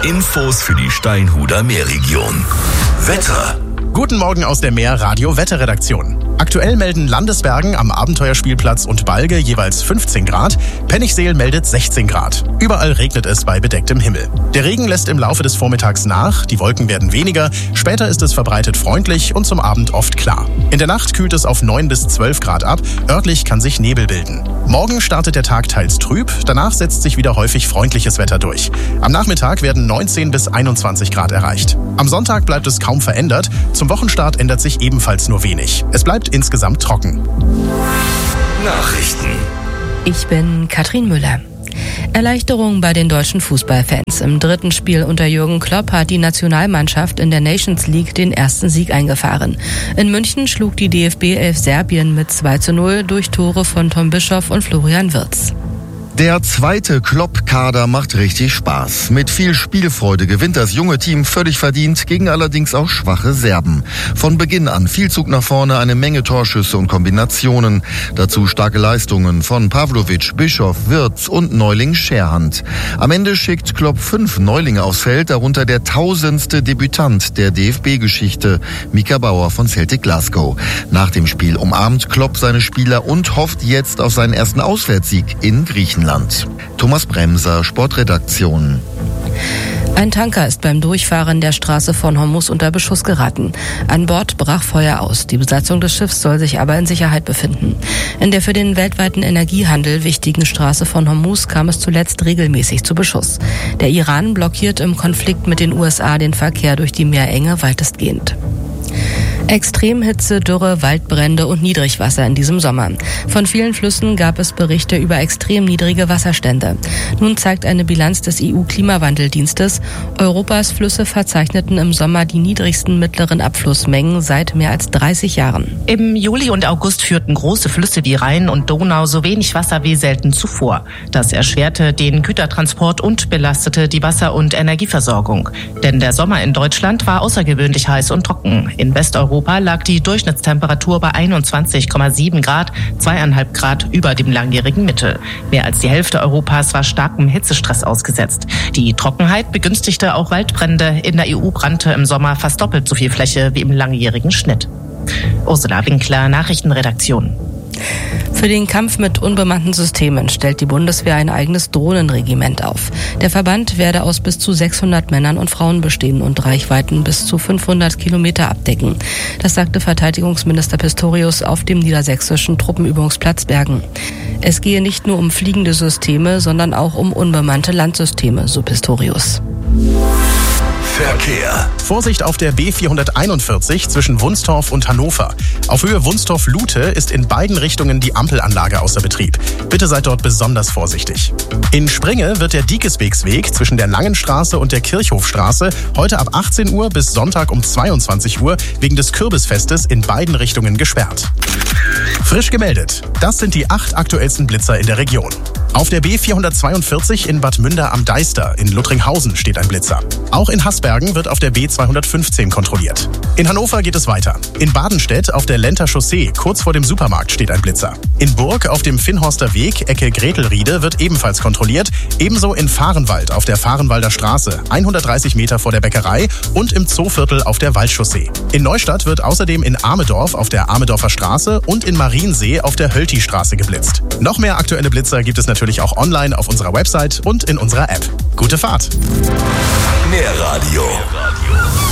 Infos für die Steinhuder Meerregion. Wetter. Guten Morgen aus der Meer-Radio-Wetterredaktion. Aktuell melden Landesbergen am Abenteuerspielplatz und Balge jeweils 15 Grad, Pennigseel meldet 16 Grad. Überall regnet es bei bedecktem Himmel. Der Regen lässt im Laufe des Vormittags nach, die Wolken werden weniger, später ist es verbreitet freundlich und zum Abend oft klar. In der Nacht kühlt es auf 9 bis 12 Grad ab, örtlich kann sich Nebel bilden. Morgen startet der Tag teils trüb, danach setzt sich wieder häufig freundliches Wetter durch. Am Nachmittag werden 19 bis 21 Grad erreicht. Am Sonntag bleibt es kaum verändert, zum Wochenstart ändert sich ebenfalls nur wenig. Es bleibt insgesamt trocken. Nachrichten. Ich bin Katrin Müller. Erleichterung bei den deutschen Fußballfans. Im dritten Spiel unter Jürgen Klopp hat die Nationalmannschaft in der Nations League den ersten Sieg eingefahren. In München schlug die DFB 11 Serbien mit 2:0 durch Tore von Tom Bischoff und Florian Wirtz. Der zweite Klopp-Kader macht richtig Spaß. Mit viel Spielfreude gewinnt das junge Team völlig verdient gegen allerdings auch schwache Serben. Von Beginn an viel Zug nach vorne, eine Menge Torschüsse und Kombinationen. Dazu starke Leistungen von Pavlovic, Bischoff, Wirtz und Neuling Scherhand. Am Ende schickt Klopp 5 Neulinge aufs Feld, darunter der 1000. Debütant der DFB-Geschichte, Mika Bauer von Celtic Glasgow. Nach dem Spiel umarmt Klopp seine Spieler und hofft jetzt auf seinen ersten Auswärtssieg in Griechenland. Thomas Bremser, Sportredaktion. Ein Tanker ist beim Durchfahren der Straße von Hormuz unter Beschuss geraten. An Bord brach Feuer aus. Die Besatzung des Schiffs soll sich aber in Sicherheit befinden. In der für den weltweiten Energiehandel wichtigen Straße von Hormuz kam es zuletzt regelmäßig zu Beschuss. Der Iran blockiert im Konflikt mit den USA den Verkehr durch die Meerenge weitestgehend. Extremhitze, Dürre, Waldbrände und Niedrigwasser in diesem Sommer. Von vielen Flüssen gab es Berichte über extrem niedrige Wasserstände. Nun zeigt eine Bilanz des EU-Klimawandeldienstes, Europas Flüsse verzeichneten im Sommer die niedrigsten mittleren Abflussmengen seit mehr als 30 Jahren. Im Juli und August führten große Flüsse wie Rhein und Donau so wenig Wasser wie selten zuvor. Das erschwerte den Gütertransport und belastete die Wasser- und Energieversorgung. Denn der Sommer in Deutschland war außergewöhnlich heiß und trocken. In Westeuropa lag die Durchschnittstemperatur bei 21,7 Grad, 2,5 Grad über dem langjährigen Mittel. Mehr als die Hälfte Europas war starkem Hitzestress ausgesetzt. Die Trockenheit begünstigte auch Waldbrände. In der EU brannte im Sommer fast doppelt so viel Fläche wie im langjährigen Schnitt. Ursula Winkler, Nachrichtenredaktion. Für den Kampf mit unbemannten Systemen stellt die Bundeswehr ein eigenes Drohnenregiment auf. Der Verband werde aus bis zu 600 Männern und Frauen bestehen und Reichweiten bis zu 500 Kilometer abdecken. Das sagte Verteidigungsminister Pistorius auf dem niedersächsischen Truppenübungsplatz Bergen. Es gehe nicht nur um fliegende Systeme, sondern auch um unbemannte Landsysteme, so Pistorius. Verkehr. Vorsicht auf der B441 zwischen Wunstorf und Hannover. Auf Höhe Wunstorf-Lute ist in beiden Richtungen die Ampelanlage außer Betrieb. Bitte seid dort besonders vorsichtig. In Springe wird der Diekeswegsweg zwischen der Langenstraße und der Kirchhofstraße heute ab 18 Uhr bis Sonntag um 22 Uhr wegen des Kürbisfestes in beiden Richtungen gesperrt. Frisch gemeldet. Das sind die 8 aktuellsten Blitzer in der Region. Auf der B442 in Bad Münder am Deister in Luttringhausen steht ein Blitzer. Auch in Hasbergen wird auf der B215 kontrolliert. In Hannover geht es weiter. In Badenstedt auf der Lenter Chaussee kurz vor dem Supermarkt steht ein Blitzer. In Burg auf dem Finnhorster Weg Ecke Gretelriede wird ebenfalls kontrolliert. Ebenso in Vahrenwald auf der Vahrenwalder Straße 130 Meter vor der Bäckerei und im Zooviertel auf der Waldchaussee. In Neustadt wird außerdem in Amedorf auf der Amedorfer Straße und in Mariensee auf der Hölti-Straße geblitzt. Noch mehr aktuelle Blitzer gibt es natürlich auch online auf unserer Website und in unserer App. Gute Fahrt! Mehr Radio.